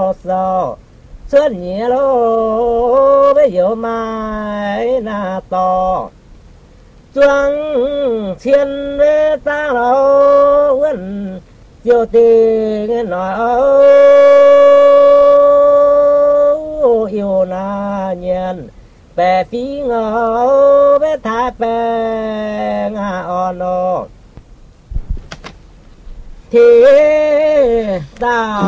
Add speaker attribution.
Speaker 1: sò xuân nhẹ lô bây giờ mai là to chuông thiên với ta lâu quên chiều tình nói yêu na nhiên bè phí ngô bè thái bè ngà ono thì ta